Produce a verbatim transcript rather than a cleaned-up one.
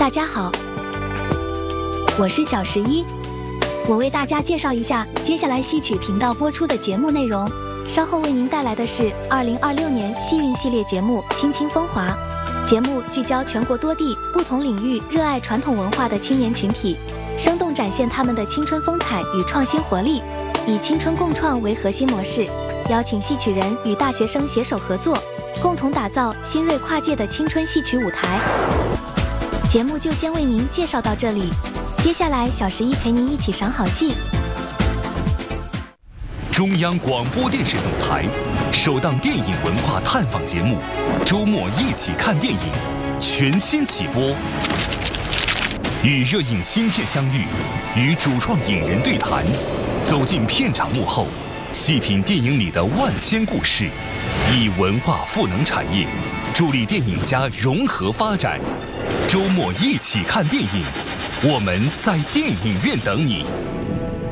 大家好，我是小十一，我为大家介绍一下接下来戏曲频道播出的节目内容。稍后为您带来的是二零二六年戏韵系列节目《青青风华》。节目聚焦全国多地不同领域热爱传统文化的青年群体，生动展现他们的青春风采与创新活力，以青春共创为核心模式，邀请戏曲人与大学生携手合作，共同打造新锐跨界的青春戏曲舞台。节目就先为您介绍到这里，接下来小十一陪您一起赏好戏。 中央广播电视总台首档电影文化探访节目《周末一起看电影》全新起播，与热映新片相遇，与主创影人对谈，走进片场幕后，细品电影里的万千故事，以文化赋能产业，助力电影家融合发展。周末一起看电影，我们在电影院等你。